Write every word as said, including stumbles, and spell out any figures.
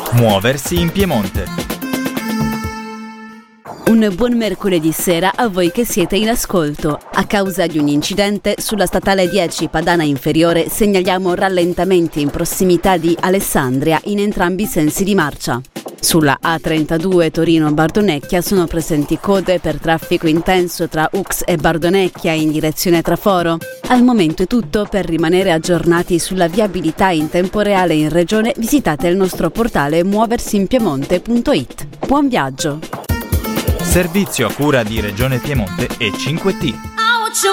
Muoversi in Piemonte. Un buon mercoledì sera a voi che siete in ascolto. A causa di un incidente sulla statale dieci Padana Inferiore segnaliamo rallentamenti in prossimità di Alessandria in entrambi i sensi di marcia. Sulla A trentadue Torino-Bardonecchia sono presenti code per traffico intenso tra Ux e Bardonecchia in direzione Traforo. Al momento è tutto. Per rimanere aggiornati sulla viabilità in tempo reale in regione visitate il nostro portale muoversinpiemonte punto it. Buon viaggio! Servizio a cura di Regione Piemonte e cinque T.